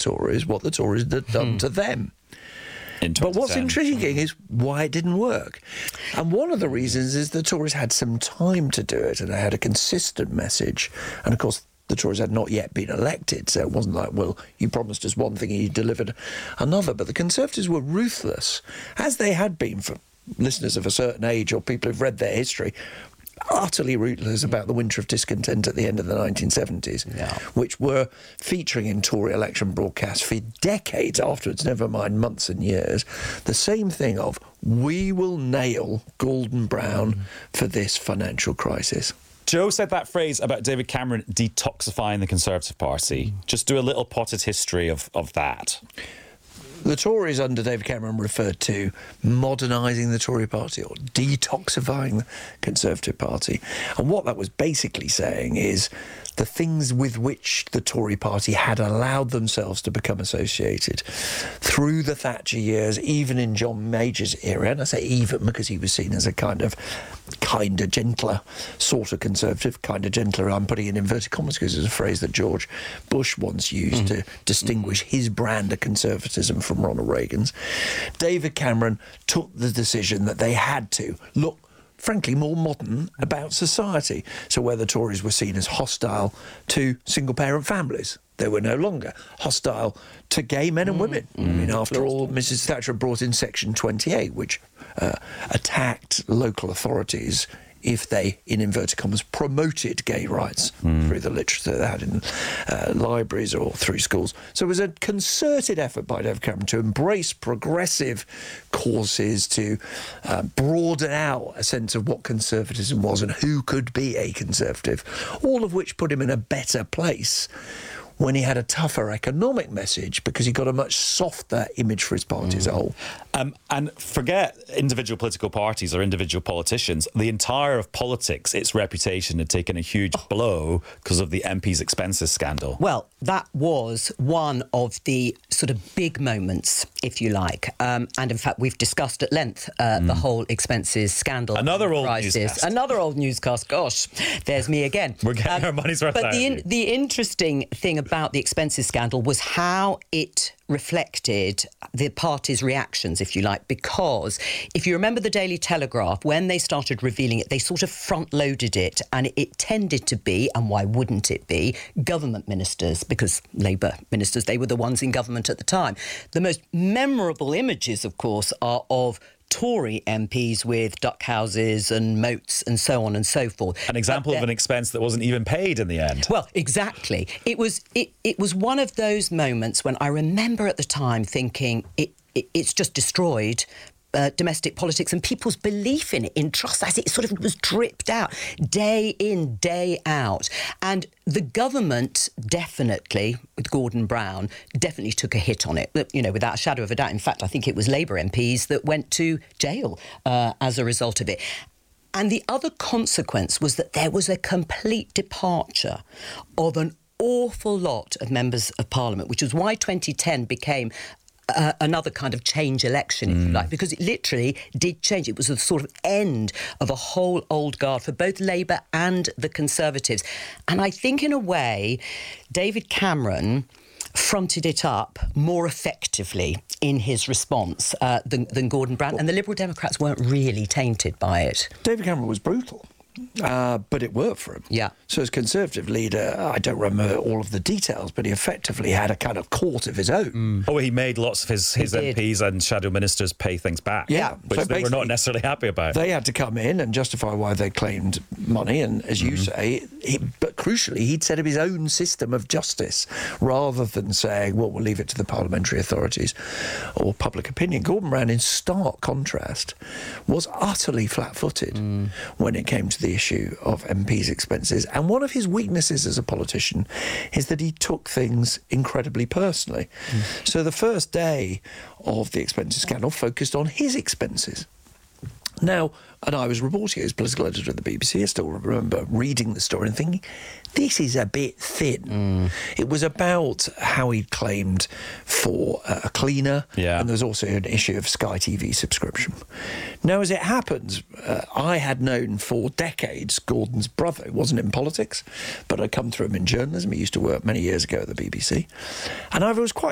Tories what the Tories had done to them. But what's intriguing is why it didn't work. And one of the reasons is the Tories had some time to do it, and they had a consistent message. And, of course, the Tories had not yet been elected, so it wasn't like, well, you promised us one thing and you delivered another. But the Conservatives were ruthless, as they had been for listeners of a certain age or people who've read their history, utterly ruthless about the winter of discontent at the end of the 1970s, which were featuring in Tory election broadcasts for decades afterwards, never mind months and years, the same thing of, we will nail Gordon Brown for this financial crisis. Joe said that phrase about David Cameron detoxifying the Conservative Party. Just do a little potted history of that. The Tories under David Cameron referred to modernising the Tory party or detoxifying the Conservative Party. And what that was basically saying is the things with which the Tory party had allowed themselves to become associated through the Thatcher years, even in John Major's era, and I say even because he was seen as a kinder, gentler sort of Conservative, kinder, gentler, I'm putting in inverted commas because it's a phrase that George Bush once used to distinguish his brand of conservatism from Ronald Reagan's. David Cameron took the decision that they had to look frankly more modern about society. So where the Tories were seen as hostile to single-parent families, they were no longer hostile to gay men and women. I mean, after all, Mrs Thatcher brought in Section 28, which attacked local authorities if they, in inverted commas, promoted gay rights through the literature they had in libraries or through schools. So it was a concerted effort by David Cameron to embrace progressive causes, to broaden out a sense of what conservatism was and who could be a conservative, all of which put him in a better place when he had a tougher economic message because he got a much softer image for his party as a whole. And forget individual political parties or individual politicians. The entire of politics, its reputation had taken a huge blow because of the MP's expenses scandal. Well, that was one of the sort of big moments, if you like. And in fact, we've discussed at length the whole expenses scandal. Another old newscast. Another old newscast. Gosh, there's me again. We're getting our money's worth out of you. But the interesting thing about the expenses scandal was how it reflected the party's reactions, if you like, because if you remember the Daily Telegraph, when they started revealing it, they sort of front-loaded it, and it tended to be, and why wouldn't it be, government ministers, because Labour ministers, they were the ones in government at the time. The most memorable images, of course, are of Tory MPs with duck houses and moats and so on and so forth. An example of an expense that wasn't even paid in the end. Well, exactly. It was one of those moments when I remember at the time thinking it's just destroyed domestic politics and people's belief in it, in trust, as it sort of was dripped out day in, day out. And the government definitely, with Gordon Brown, definitely took a hit on it, you know, without a shadow of a doubt. In fact, I think it was Labour MPs that went to jail as a result of it. And the other consequence was that there was a complete departure of an awful lot of members of Parliament, which was why 2010 became another kind of change election, if you like, because it literally did change. It was the sort of end of a whole old guard for both Labour and the Conservatives. And I think, in a way, David Cameron fronted it up more effectively in his response than Gordon Brown. And the Liberal Democrats weren't really tainted by it. David Cameron was brutal. But it worked for him. Yeah. So as Conservative leader, I don't remember all of the details, but he effectively had a kind of court of his own. Oh, he made lots of his MPs and shadow ministers pay things back. Yeah. Which So they were not necessarily happy about. They had to come in and justify why they claimed money. And as you say, but crucially, he'd set up his own system of justice rather than saying, well, we'll leave it to the parliamentary authorities or public opinion. Gordon Brown, in stark contrast, was utterly flat-footed when it came to the issue of MPs' expenses. And one of his weaknesses as a politician is that he took things incredibly personally. So the first day of the expenses scandal focused on his expenses. Now, and I was reporting it as political editor at the BBC. I still remember reading the story and thinking, this is a bit thin. It was about how he'd claimed for a cleaner, and there was also an issue of Sky TV subscription. Now, as it happens, I had known for decades Gordon's brother, who wasn't in politics, but I'd come through him in journalism. He used to work many years ago at the BBC. And I was quite